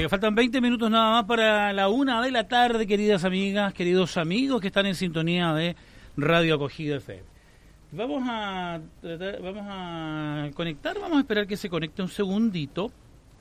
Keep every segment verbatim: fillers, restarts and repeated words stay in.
Perfecto, faltan veinte minutos nada más para la una de la tarde, queridas amigas, queridos amigos que están en sintonía de Radio Acogida F M. Vamos a tratar, vamos a conectar, vamos a esperar que se conecte un segundito.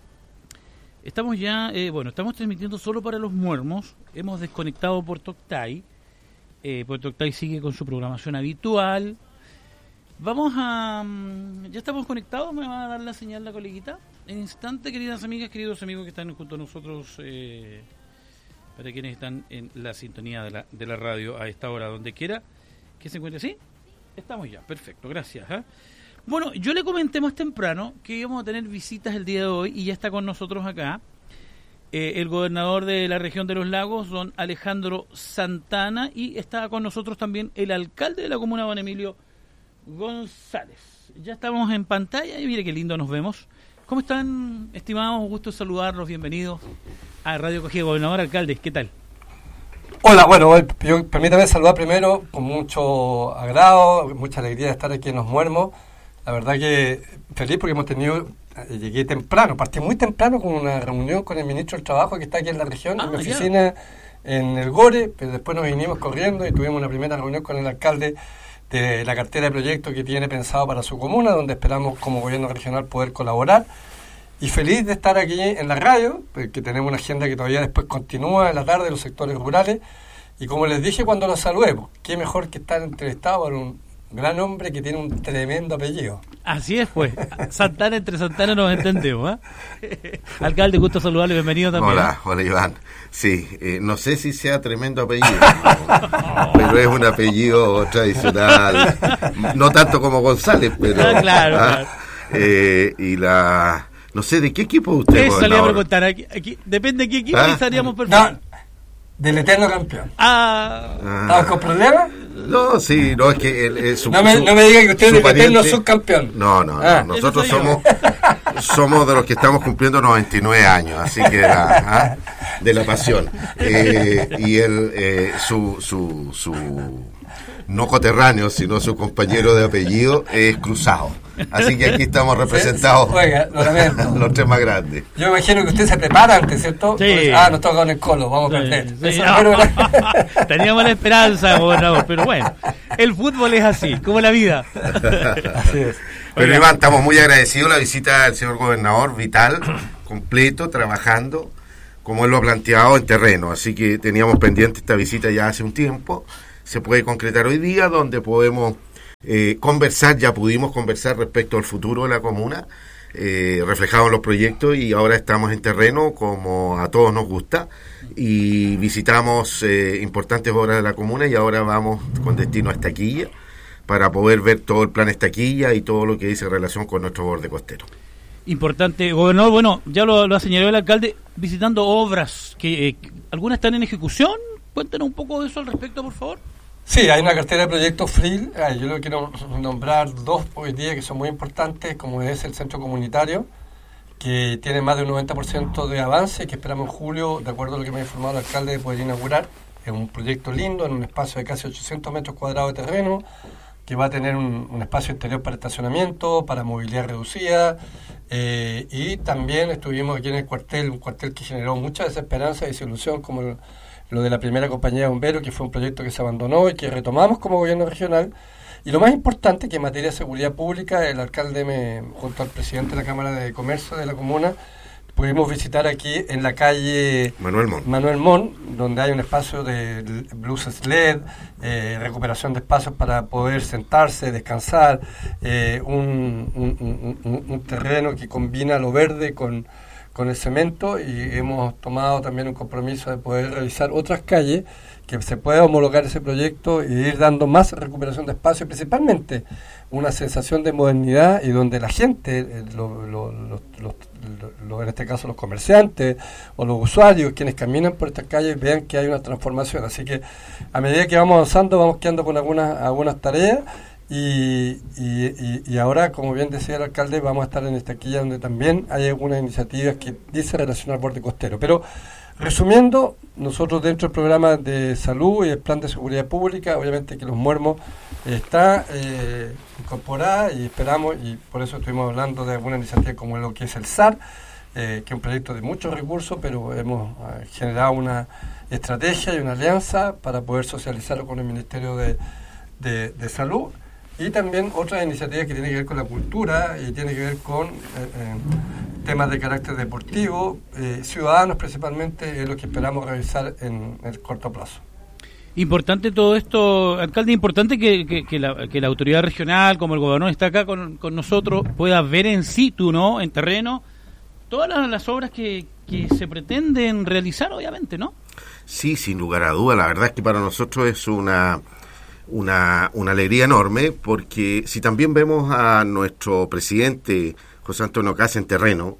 Estamos ya, eh, bueno, estamos transmitiendo solo para los muermos, hemos desconectado Puerto Octay, eh, Puerto Octay sigue con su programación habitual. Vamos a, ya estamos conectados, me va a dar la señal la coleguita. En instante, queridas amigas, queridos amigos que están junto a nosotros, eh, para quienes están en la sintonía de la, de la radio a esta hora, donde quiera que se encuentre. ¿Sí? Estamos ya, perfecto, gracias. ¿eh? Bueno, yo le comenté más temprano que íbamos a tener visitas el día de hoy y ya está con nosotros acá eh, el gobernador de la región de los lagos, don Alejandro Santana, y está con nosotros también el alcalde de la comuna, don Emilio González. Ya estamos en pantalla y mire qué lindo nos vemos. ¿Cómo están, estimados? Gusto saludarlos, bienvenidos a Radio Acogida. Gobernador, alcalde, ¿qué tal? Hola, bueno, yo, permítame saludar primero con mucho agrado, mucha alegría de estar aquí en Los Muermos. La verdad que feliz porque hemos tenido, llegué temprano, partí muy temprano con una reunión con el ministro del Trabajo que está aquí en la región, ah, en mi oficina ya. En el Gore, pero después nos vinimos corriendo y tuvimos una primera reunión con el alcalde de la cartera de proyectos que tiene pensado para su comuna, donde esperamos como gobierno regional poder colaborar. Y feliz de estar aquí en la radio, porque tenemos una agenda que todavía después continúa en la tarde, los sectores rurales. Y como les dije cuando los saludemos, qué mejor que estar entrevistado por un gran hombre que tiene un tremendo apellido. Así es, pues. Santana, entre Santana nos entendemos. ¿eh? Alcalde, gusto saludarle, bienvenido también. Hola, hola Iván. Sí, eh, no sé si sea tremendo apellido, pero es un apellido tradicional, no tanto como González, pero... Ah, claro, ¿ah? claro. Eh, y la... No sé, ¿de qué equipo usted es? Eso le iba a preguntar, aquí, aquí, depende de qué equipo ¿Ah? estaríamos perfectos. No, del eterno campeón. Ah. ¿Estamos con problemas? No, sí, no, es que... El, el, su, no, me, su, no me diga que usted es el eterno subcampeón. No, no, ah, no, nosotros somos somos de los que estamos cumpliendo noventa y nueve años, así que era ¿ah? de la pasión. Eh, y él, eh, su, su, su, no coterráneo, sino su compañero de apellido es Cruzado. Así que aquí estamos representados. Oiga, lo lamento. Los tres más grandes. Yo imagino que usted se prepara antes, ¿cierto? Sí. Pues, ah, nos toca con el colo, vamos a perder. Sí, sí, no. Teníamos la esperanza, gobernador, pero bueno, el fútbol es así, como la vida. Así es. Pero Iván, estamos muy agradecidos la visita del señor gobernador, vital, completo, trabajando, como él lo ha planteado, en terreno. Así que teníamos pendiente esta visita ya hace un tiempo. Se puede concretar hoy día, donde podemos eh, conversar, ya pudimos conversar respecto al futuro de la comuna, eh, reflejado en los proyectos, y ahora estamos en terreno como a todos nos gusta, y visitamos eh, importantes obras de la comuna, y ahora vamos con destino a Estaquilla, para poder ver todo el plan Estaquilla y todo lo que dice en relación con nuestro borde costero. Importante, gobernador, bueno, ya lo, lo ha señalado el alcalde, visitando obras que eh, algunas están en ejecución. Cuéntenos un poco de eso al respecto, por favor. Sí, hay una cartera de proyectos F R I L, yo le quiero nombrar dos hoy día que son muy importantes, como es el centro comunitario, que tiene más de un noventa por ciento de avance, que esperamos en julio, de acuerdo a lo que me ha informado el alcalde, de poder inaugurar. Es un proyecto lindo, en un espacio de casi ochocientos metros cuadrados de terreno, que va a tener un, un espacio exterior para estacionamiento, para movilidad reducida, eh, y también estuvimos aquí en el cuartel, un cuartel que generó mucha desesperanza y desilusión, como el, lo de la primera compañía de bomberos, que fue un proyecto que se abandonó y que retomamos como gobierno regional. Y lo más importante, que en materia de seguridad pública, el alcalde, me, junto al presidente de la Cámara de Comercio de la comuna, pudimos visitar aquí en la calle Manuel Mon, Manuel Mon, donde hay un espacio de luces L E D, eh, recuperación de espacios para poder sentarse, descansar, eh, un, un, un, un terreno que combina lo verde con, con el cemento, y hemos tomado también un compromiso de poder revisar otras calles que se pueda homologar ese proyecto y ir dando más recuperación de espacio, principalmente una sensación de modernidad, y donde la gente, lo, lo, lo, lo, lo, en este caso los comerciantes o los usuarios, quienes caminan por estas calles, vean que hay una transformación. Así que a medida que vamos avanzando, vamos quedando con algunas, algunas tareas, y, y, y, y ahora, como bien decía el alcalde, vamos a estar en Estaquilla, donde también hay algunas iniciativas que dice relacionar al borde costero. Pero resumiendo, nosotros dentro del programa de salud y el plan de seguridad pública, obviamente que Los Muermos eh, está eh, incorporada, y esperamos, y por eso estuvimos hablando de alguna iniciativa como lo que es el S A R, eh, que es un proyecto de muchos recursos, pero hemos eh, generado una estrategia y una alianza para poder socializarlo con el Ministerio de, de, de Salud, y también otras iniciativas que tienen que ver con la cultura y tienen que ver con eh, eh, temas de carácter deportivo, eh, ciudadanos principalmente, es lo que esperamos realizar en el corto plazo. Importante todo esto, alcalde, importante que, que, que, la, que la autoridad regional, como el gobernador está acá con, con nosotros, pueda ver en situ, ¿no?, en terreno, todas las, las obras que, que se pretenden realizar, obviamente, ¿no? Sí, sin lugar a duda, la verdad es que para nosotros es una, una, una alegría enorme, porque si también vemos a nuestro presidente José Antonio Kast en terreno,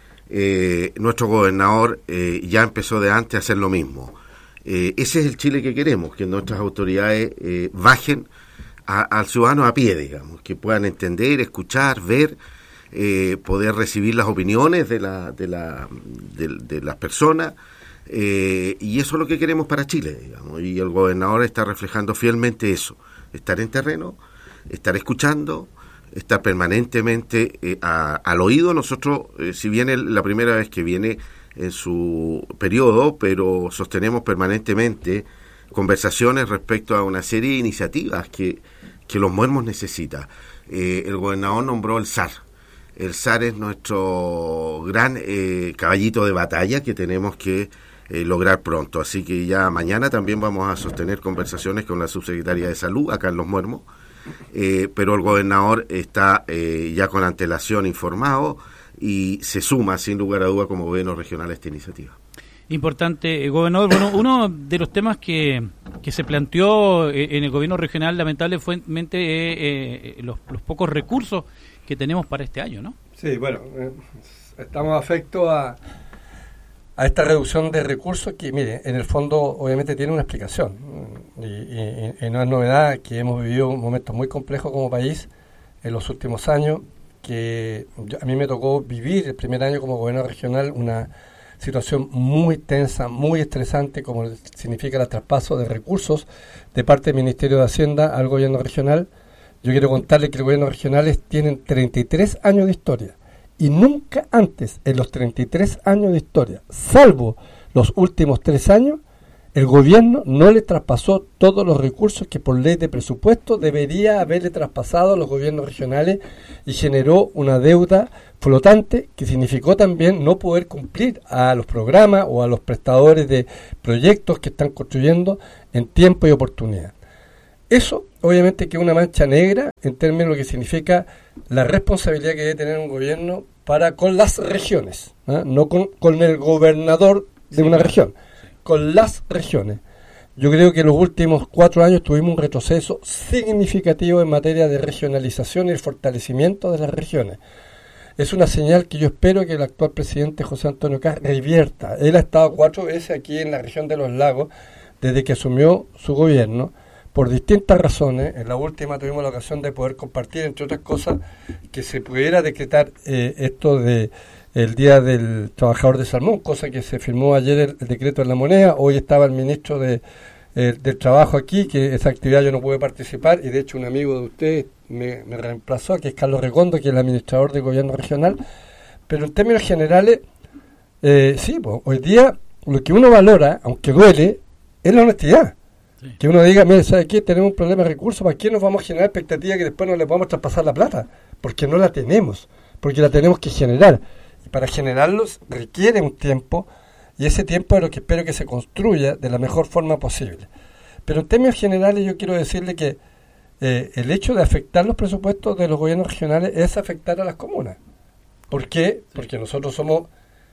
eh, nuestro gobernador eh, ya empezó de antes a hacer lo mismo. Eh, ese es el Chile que queremos, que nuestras autoridades eh, bajen a, al ciudadano a pie, digamos, que puedan entender, escuchar, ver, eh, poder recibir las opiniones de, la, de, la, de, de las personas, eh, y eso es lo que queremos para Chile, digamos, y el gobernador está reflejando fielmente eso, estar en terreno, estar escuchando, estar permanentemente eh, a, al oído. Nosotros, eh, si viene la primera vez que viene en su periodo, pero sostenemos permanentemente conversaciones respecto a una serie de iniciativas que, que los muermos necesitan. Eh, el gobernador nombró el S A R. El S A R es nuestro gran eh, caballito de batalla que tenemos que eh, lograr pronto. Así que ya mañana también vamos a sostener conversaciones con la subsecretaria de Salud acá en Los Muermos, eh, pero el gobernador está eh, ya con antelación informado y se suma sin lugar a duda como gobierno regional a esta iniciativa. Importante, eh, gobernador. Bueno, uno de los temas que, que se planteó eh, en el gobierno regional lamentablemente eh, eh, los, los pocos recursos que tenemos para este año, ¿no? Sí, bueno, eh, estamos afectos a, a esta reducción de recursos que, mire, en el fondo obviamente tiene una explicación, y, y, y no es novedad que hemos vivido un momento muy complejo como país en los últimos años, que yo, a mí me tocó vivir el primer año como gobierno regional una situación muy tensa, muy estresante, como significa el traspaso de recursos de parte del Ministerio de Hacienda al gobierno regional. Yo quiero contarles que los gobiernos regionales tienen treinta y tres años de historia, y nunca antes en los treinta y tres años de historia, salvo los últimos tres años, el gobierno no le traspasó todos los recursos que por ley de presupuesto debería haberle traspasado a los gobiernos regionales, y generó una deuda flotante que significó también no poder cumplir a los programas o a los prestadores de proyectos que están construyendo en tiempo y oportunidad. Eso obviamente que es una mancha negra en términos de lo que significa la responsabilidad que debe tener un gobierno para con las regiones, ¿eh? No con, con el gobernador de una región, con las regiones. Yo creo que en los últimos cuatro años tuvimos un retroceso significativo en materia de regionalización y el fortalecimiento de las regiones. Es una señal que yo espero que el actual presidente José Antonio Kast revierta. Él ha estado cuatro veces aquí en la región de Los Lagos desde que asumió su gobierno, por distintas razones. En la última tuvimos la ocasión de poder compartir, entre otras cosas, que se pudiera decretar eh, esto de el Día del Trabajador de Salmón, cosa que se firmó ayer el, el decreto en La Moneda. Hoy estaba el ministro de, eh, del Trabajo aquí, que esa actividad yo no pude participar, y de hecho un amigo de usted me, me reemplazó, que es Carlos Recondo, que es el administrador del gobierno regional. Pero en términos generales, eh, sí, pues, hoy día lo que uno valora, aunque duele, es la honestidad. Sí. Que uno diga, mire, ¿sabe qué? Tenemos un problema de recursos, ¿para qué nos vamos a generar expectativas que después no le podamos traspasar la plata? Porque no la tenemos, porque la tenemos que generar. Y para generarlos requiere un tiempo, y ese tiempo es lo que espero que se construya de la mejor forma posible. Pero en términos generales yo quiero decirle que eh, el hecho de afectar los presupuestos de los gobiernos regionales es afectar a las comunas. ¿Por qué? Porque nosotros somos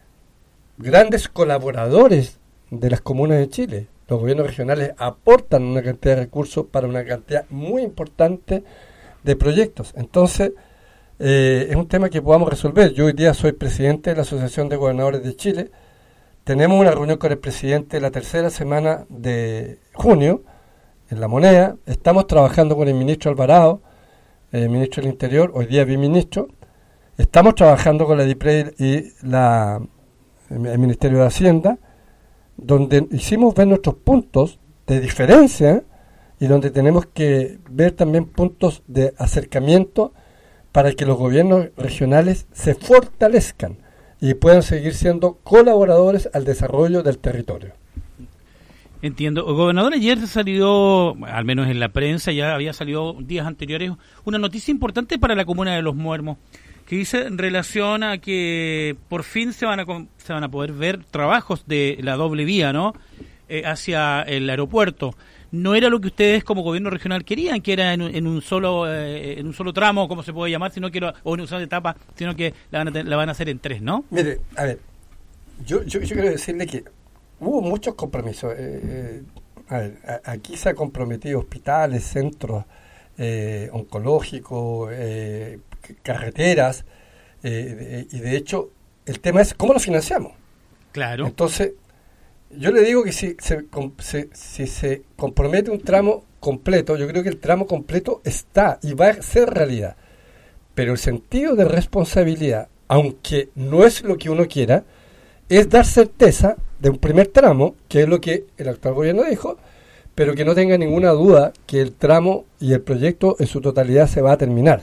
grandes colaboradores de las comunas de Chile. Los gobiernos regionales aportan una cantidad de recursos para una cantidad muy importante de proyectos. Entonces, eh, es un tema que podamos resolver. Yo hoy día soy presidente de la Asociación de Gobernadores de Chile. Tenemos una reunión con el presidente la tercera semana de junio en La Moneda. Estamos trabajando con el ministro Alvarado, el ministro del Interior, hoy día biministro. Estamos trabajando con la DIPREI y la, el Ministerio de Hacienda, donde hicimos ver nuestros puntos de diferencia y donde tenemos que ver también puntos de acercamiento para que los gobiernos regionales se fortalezcan. y puedan seguir siendo colaboradores al desarrollo del territorio. Entiendo. El gobernador ayer salió, al menos en la prensa, ya había salido días anteriores, una noticia importante para la comuna de Los Muermos, que dice en relación a que por fin se van a se van a poder ver trabajos de la doble vía, ¿no? Eh, hacia el aeropuerto. No era lo que ustedes como gobierno regional querían, que era en, en un solo eh, en un solo tramo, como se puede llamar, sino que era, o en una sola etapa, sino que la van a, la van a hacer en tres, ¿no? Mire, a ver, yo, yo, yo quiero decirle que hubo muchos compromisos. Eh, eh, a ver, a, aquí se han comprometido hospitales, centros eh, oncológicos, eh, carreteras, eh, de, y de hecho el tema es cómo lo financiamos. Claro. Entonces, yo le digo que si se, se, si se compromete un tramo completo, yo creo que el tramo completo está y va a ser realidad. Pero el sentido de responsabilidad, aunque no es lo que uno quiera, es dar certeza de un primer tramo, que es lo que el actual gobierno dijo, pero que no tenga ninguna duda que el tramo y el proyecto en su totalidad se va a terminar.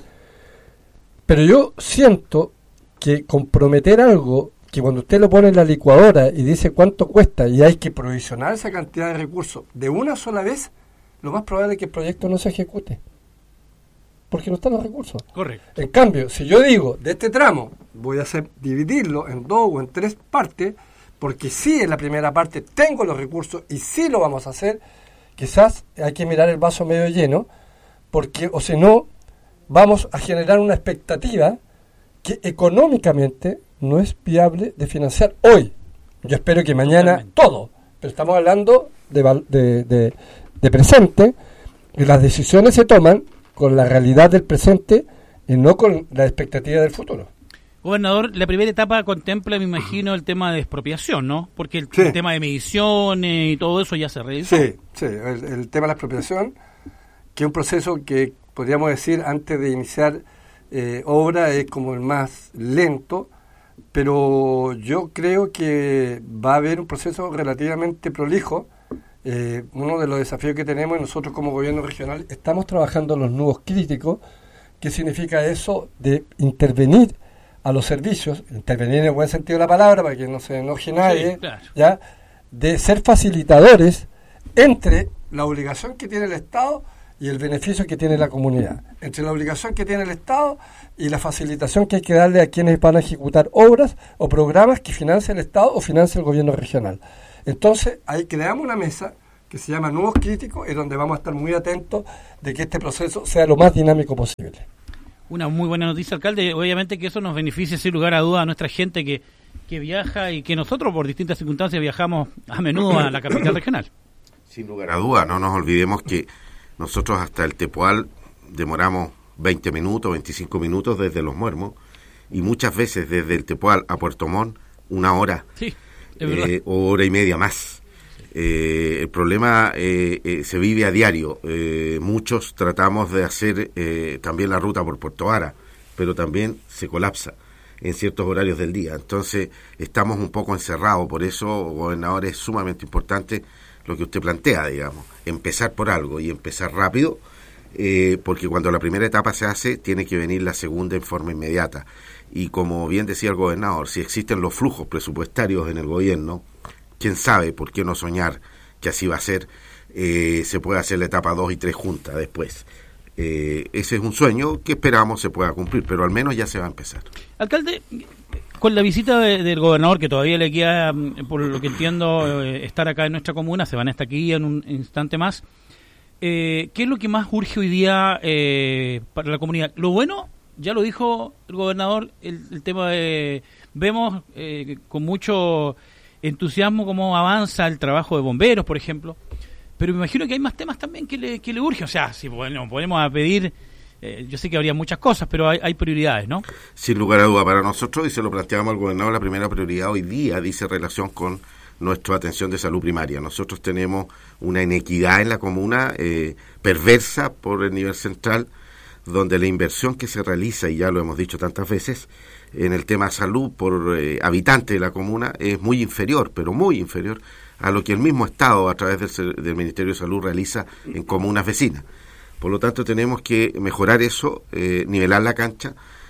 Pero yo siento que comprometer algo que cuando usted lo pone en la licuadora y dice cuánto cuesta y hay que provisionar esa cantidad de recursos de una sola vez, lo más probable es que el proyecto no se ejecute. Porque no están los recursos. Correcto. En cambio, si yo digo, de este tramo, voy a hacer dividirlo en dos o en tres partes, porque sí en la primera parte tengo los recursos y sí lo vamos a hacer, quizás hay que mirar el vaso medio lleno, porque o si no, vamos a generar una expectativa que económicamente no es viable de financiar hoy. Yo espero que mañana Totalmente. todo, pero estamos hablando de, de, de, de presente, y las decisiones se toman con la realidad del presente y no con la expectativa del futuro. Gobernador, la primera etapa contempla, me imagino, el tema de expropiación, ¿no? Porque el, sí. el tema de mediciones y todo eso ya se realizó. Sí, sí, el, el tema de la expropiación, que es un proceso que podríamos decir antes de iniciar eh, obra es como el más lento, pero yo creo que va a haber un proceso relativamente prolijo. Eh, uno de los desafíos que tenemos nosotros como gobierno regional, estamos trabajando en los nudos críticos. ¿Qué significa eso? De intervenir a los servicios, intervenir en el buen sentido de la palabra, para que no se enoje nadie, sí, claro. ¿ya? De ser facilitadores entre la obligación que tiene el Estado y el beneficio que tiene la comunidad, entre la obligación que tiene el Estado y la facilitación que hay que darle a quienes van a ejecutar obras o programas que financia el Estado o financia el gobierno regional. Entonces, ahí creamos una mesa que se llama Nudos Críticos, y donde vamos a estar muy atentos de que este proceso sea lo más dinámico posible. Una muy buena noticia, alcalde. Obviamente que eso nos beneficia sin lugar a duda a nuestra gente que, que viaja y que nosotros por distintas circunstancias viajamos a menudo a la capital regional. Sin lugar a duda, no nos olvidemos que nosotros hasta el Tepual demoramos veinte minutos, veinticinco minutos desde Los Muermos, y muchas veces desde el Tepual a Puerto Montt una hora, sí, es verdad. Eh, o hora y media más. Eh, el problema eh, eh, se vive a diario. Eh, muchos tratamos de hacer eh, también la ruta por Puerto Vara, pero también se colapsa en ciertos horarios del día. Entonces estamos un poco encerrados. Por eso, gobernador, es sumamente importante lo que usted plantea, digamos, empezar por algo y empezar rápido, eh, porque cuando la primera etapa se hace, tiene que venir la segunda en forma inmediata. Y como bien decía el gobernador, si existen los flujos presupuestarios en el gobierno, quién sabe, por qué no soñar que así va a ser, eh, se puede hacer la etapa dos y tres juntas después. Eh, ese es un sueño que esperamos se pueda cumplir, pero al menos ya se va a empezar. Alcalde, con la visita de, del gobernador, que todavía le queda, por lo que entiendo, eh, estar acá en nuestra comuna, se van hasta aquí en un instante más, eh, ¿qué es lo que más urge hoy día eh, para la comunidad? Lo bueno, ya lo dijo el gobernador, el, el tema de... Vemos eh, con mucho entusiasmo cómo avanza el trabajo de bomberos, por ejemplo, pero me imagino que hay más temas también que le, que le urge. O sea, si bueno, ponemos a pedir, eh, yo sé que habría muchas cosas, pero hay, hay prioridades, ¿no? Sin lugar a duda, para nosotros, y se lo planteamos al gobernador, la primera prioridad hoy día dice relación con nuestra atención de salud primaria. Nosotros tenemos una inequidad en la comuna eh, perversa por el nivel central, donde la inversión que se realiza, y ya lo hemos dicho tantas veces, en el tema salud por eh, habitante de la comuna es muy inferior, pero muy inferior a lo que el mismo Estado a través del, del Ministerio de Salud realiza en comunas vecinas. Por lo tanto, tenemos que mejorar eso, eh, nivelar la cancha,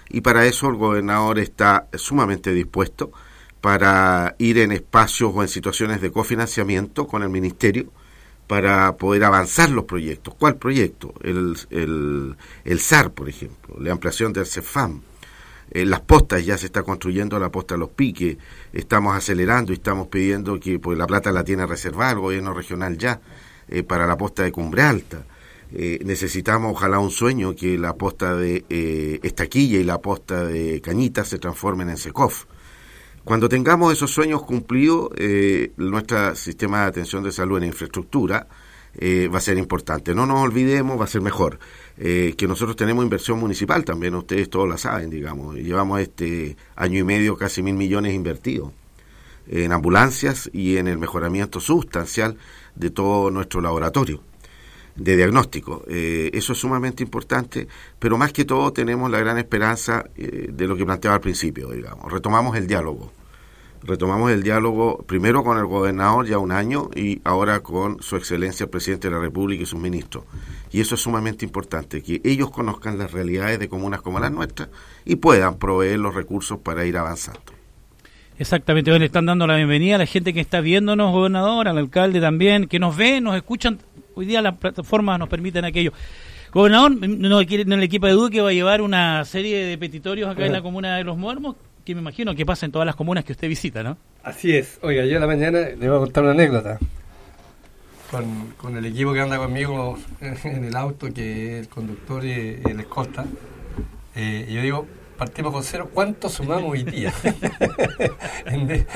y para eso el gobernador está sumamente dispuesto para ir en espacios o en situaciones de cofinanciamiento con el ministerio para poder avanzar los proyectos. ¿Cuál proyecto? El, el, el S A R, por ejemplo, la ampliación del CEFAM. Eh, las postas, ya se está construyendo la posta Los Piques, estamos acelerando y estamos pidiendo que, pues la plata la tiene reservada el gobierno regional ya, eh, para la posta de Cumbre Alta. Eh, necesitamos, ojalá un sueño, que la posta de eh, Estaquilla y la posta de Cañita se transformen en SECOF. Cuando tengamos esos sueños cumplidos, eh, nuestro sistema de atención de salud en infraestructura eh, va a ser importante. No nos olvidemos, va a ser mejor, eh, que nosotros tenemos inversión municipal también, ustedes todos la saben, digamos. Llevamos este año y medio casi mil millones invertidos en ambulancias y en el mejoramiento sustancial de todo nuestro laboratorio de diagnóstico. Eh, eso es sumamente importante, pero más que todo tenemos la gran esperanza eh, de lo que planteaba al principio, digamos. Retomamos el diálogo. Retomamos el diálogo primero con el gobernador ya un año y ahora con su excelencia el presidente de la República y sus ministros. Y eso es sumamente importante, que ellos conozcan las realidades de comunas como las nuestras y puedan proveer los recursos para ir avanzando. Exactamente, hoy le están dando la bienvenida a la gente que está viéndonos, gobernador, al alcalde también, que nos ven, nos escuchan. Hoy día las plataformas nos permiten aquello. Gobernador, no, no el equipo de Duque va a llevar una serie de petitorios acá en la comuna de Los Muermos, que me imagino que pasa en todas las comunas que usted visita, ¿no? Así es. Oiga, yo a la mañana le voy a contar una anécdota. Con, con el equipo que anda conmigo en el auto, que es el conductor y el escolta, eh, yo digo, partimos con cero, ¿cuánto sumamos hoy día? en de,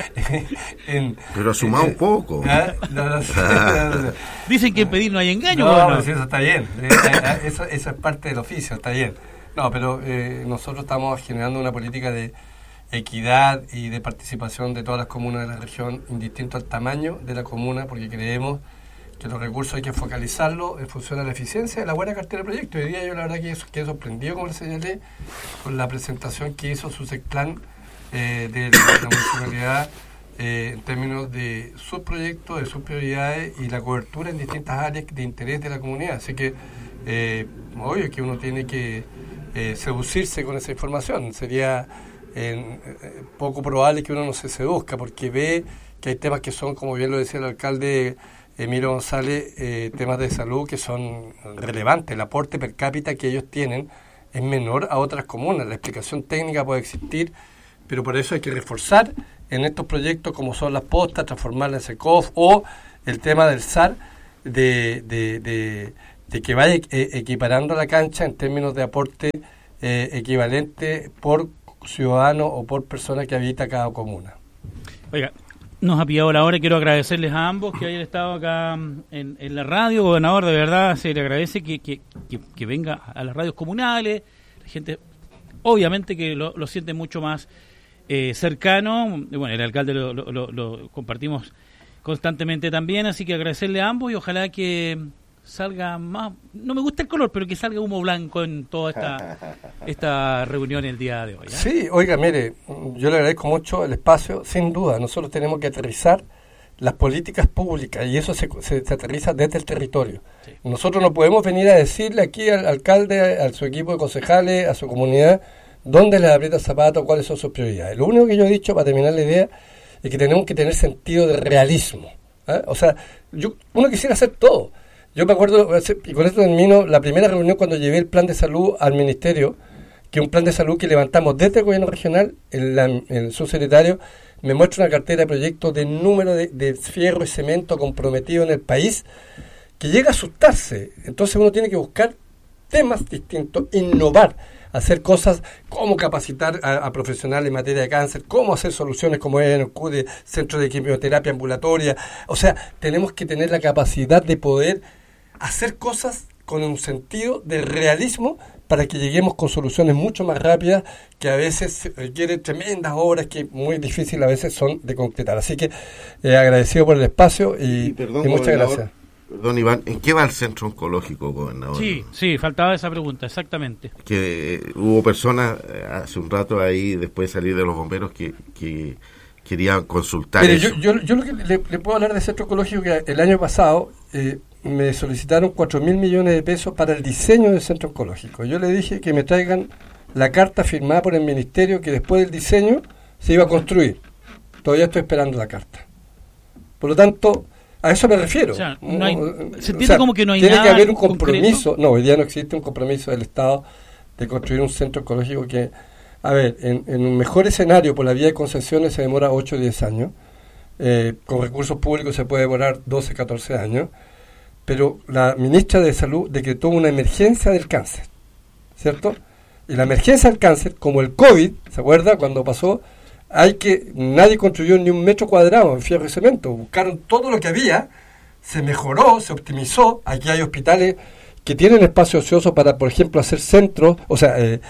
en, Pero sumamos en, poco. ¿Ah? No, no, no, no, no. Dicen que en pedir no hay engaño. No, bueno. pues eso está bien. Eso, eso es parte del oficio, está bien. No, pero eh, nosotros estamos generando una política de equidad y de participación de todas las comunas de la región, indistinto al tamaño de la comuna, porque creemos que los recursos hay que focalizarlos en función de la eficiencia de la buena cartera de proyectos. Hoy día yo la verdad que quedé sorprendido, como le señalé, con la presentación que hizo su SECPLAN eh, de la municipalidad eh, en términos de sus proyectos, de sus prioridades y la cobertura en distintas áreas de interés de la comunidad. Así que, eh, obvio que uno tiene que eh, seducirse con esa información. Sería eh, poco probable que uno no se seduzca, porque ve que hay temas que son, como bien lo decía el alcalde Emilio González, eh, temas de salud que son relevantes. El aporte per cápita que ellos tienen es menor a otras comunas. La explicación técnica puede existir, pero por eso hay que reforzar en estos proyectos como son las postas, transformarlas en SECOF, o el tema del S A R, de, de, de, de que vaya eh, equiparando la cancha en términos de aporte eh, equivalente por ciudadano o por persona que habita cada comuna. Oiga, nos ha pillado la hora y quiero agradecerles a ambos que hayan estado acá en, en la radio. Gobernador, de verdad se le agradece que, que, que, que venga a las radios comunales. La gente, obviamente, que lo, lo siente mucho más eh, cercano. Bueno, el alcalde lo, lo, lo, lo compartimos constantemente también, así que agradecerle a ambos y ojalá que salga más, no me gusta el color, pero que salga humo blanco en toda esta esta reunión el día de hoy, ¿eh? Sí, oiga, mire, yo le agradezco mucho el espacio, sin duda. Nosotros tenemos que aterrizar las políticas públicas y eso se, se, se aterriza desde el territorio. Sí. Nosotros no podemos venir a decirle aquí al alcalde, a su equipo de concejales, a su comunidad, dónde les aprieta el zapato, cuáles son sus prioridades. Lo único que yo he dicho, para terminar la idea, es que tenemos que tener sentido de realismo, ¿eh? O sea, yo uno quisiera hacer todo. Yo me acuerdo, y con esto termino, la primera reunión cuando llevé el plan de salud al ministerio, que un plan de salud que levantamos desde el gobierno regional, el, el, el subsecretario me muestra una cartera de proyectos de número de, de fierro y cemento comprometido en el país, que llega a asustarse. Entonces uno tiene que buscar temas distintos, innovar, hacer cosas como capacitar a, a profesionales en materia de cáncer, cómo hacer soluciones como es en el C U D E, centro de quimioterapia ambulatoria. O sea, tenemos que tener la capacidad de poder hacer cosas con un sentido de realismo para que lleguemos con soluciones mucho más rápidas, que a veces requieren tremendas obras que muy difíciles a veces son de concretar. Así que eh, agradecido por el espacio y, y, perdón, y muchas gracias. Perdón, Iván, ¿en qué va el centro oncológico, gobernador? Sí, sí, faltaba esa pregunta, exactamente. Que eh, hubo personas eh, hace un rato ahí, después de salir de los bomberos, que, que querían consultar. Mire, eso. Yo, yo, yo lo que le, le puedo hablar del centro oncológico, que el año pasado eh, me solicitaron cuatro mil millones de pesos para el diseño del centro oncológico. Yo le dije que me traigan la carta firmada por el ministerio que después del diseño se iba a construir. Todavía estoy esperando la carta. Por lo tanto, a eso me refiero. O sea, no hay, se entiende o sea, como que no hay tiene nada que haber un compromiso. concreto. No, hoy día no existe un compromiso del Estado de construir un centro ecológico que, a ver, en, en un mejor escenario por la vía de concesiones se demora ocho o diez años. Eh, con recursos públicos se puede demorar doce, catorce años. Pero la ministra de Salud decretó una emergencia del cáncer, ¿cierto? Y la emergencia del cáncer, como el COVID, ¿se acuerda? Cuando pasó, hay que nadie construyó ni un metro cuadrado en fierro y cemento. Buscaron todo lo que había, se mejoró, se optimizó. Aquí hay hospitales que tienen espacio ocioso para, por ejemplo, hacer centros, o sea, eh,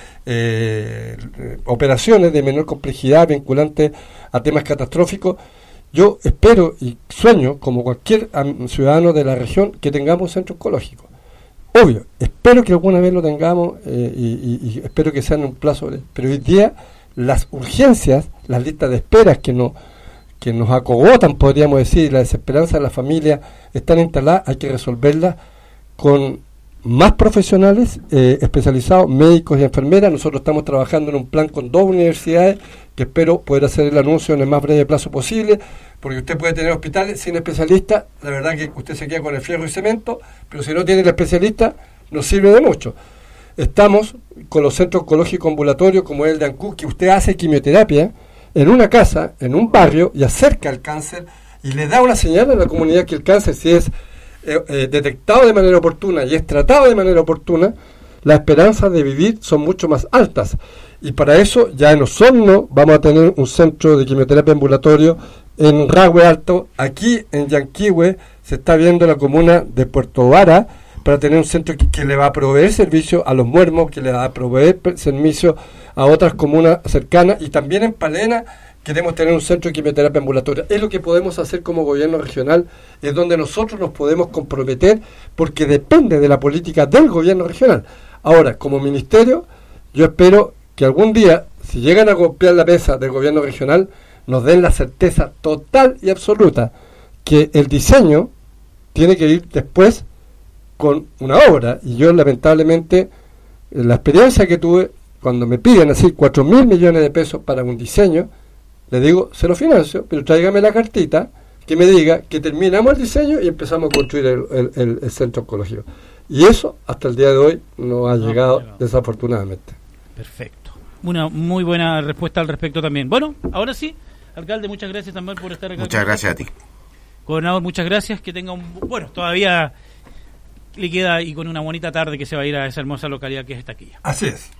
eh, operaciones de menor complejidad vinculantes a temas catastróficos. Yo espero y sueño, como cualquier um, ciudadano de la región, que tengamos un centro oncológico. Obvio, espero que alguna vez lo tengamos eh, y, y, y espero que sea en un plazo. De, pero hoy día las urgencias, las listas de esperas que, no, que nos acogotan, podríamos decir, la desesperanza de la familia, están instaladas, hay que resolverlas con más profesionales eh, especializados, médicos y enfermeras. Nosotros estamos trabajando en un plan con dos universidades que espero poder hacer el anuncio en el más breve plazo posible, porque usted puede tener hospitales sin especialistas, la verdad que usted se queda con el fierro y cemento, pero si no tiene el especialista no sirve de mucho. Estamos con los centros oncológicos ambulatorios como el de Ancú, que usted hace quimioterapia en una casa, en un barrio, y acerca el cáncer y le da una señal a la comunidad que el cáncer, si es eh, eh, detectado de manera oportuna y es tratado de manera oportuna, las esperanzas de vivir son mucho más altas. Y para eso, ya en Osorno, vamos a tener un centro de quimioterapia ambulatorio en Rahue Alto. Aquí en Yanquihue se está viendo la comuna de Puerto Vara para tener un centro que, que le va a proveer servicio a los muermos, que le va a proveer servicio a otras comunas cercanas. Y también en Palena queremos tener un centro de quimioterapia ambulatoria. Es lo que podemos hacer como gobierno regional, es donde nosotros nos podemos comprometer, porque depende de la política del gobierno regional. Ahora, como ministerio, yo espero que algún día, si llegan a golpear la mesa del gobierno regional, nos den la certeza total y absoluta que el diseño tiene que ir después con una obra. Y yo, lamentablemente, la experiencia que tuve, cuando me piden así cuatro mil millones de pesos para un diseño, le digo, se lo financio, pero tráigame la cartita que me diga que terminamos el diseño y empezamos a construir el, el, el, el centro oncológico. Y eso, hasta el día de hoy, no ha no, llegado, pero... desafortunadamente. Perfecto. Una muy buena respuesta al respecto también. Bueno, ahora sí, alcalde, muchas gracias también por estar acá. Muchas gracias a ti. Gobernador, muchas gracias. Que tenga un... Bueno, todavía le queda y con una bonita tarde que se va a ir a esa hermosa localidad que es Estaquilla. Así es.